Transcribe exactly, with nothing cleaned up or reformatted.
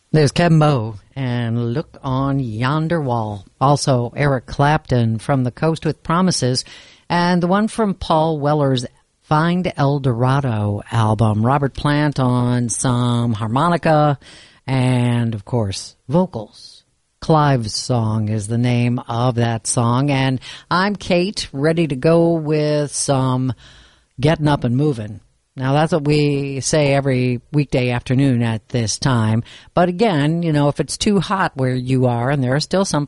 There's Kevin Bowe and Look on Yonder Wall. Also, Eric Clapton from The Coast with Promises, and the one from Paul Weller's Find El Dorado album. Robert Plant on some harmonica and, of course, vocals. Clive's Song is the name of that song. And I'm Kate, ready to go with some getting up and moving. Now, that's what we say every weekday afternoon at this time. But again, you know, if it's too hot where you are, and there are still some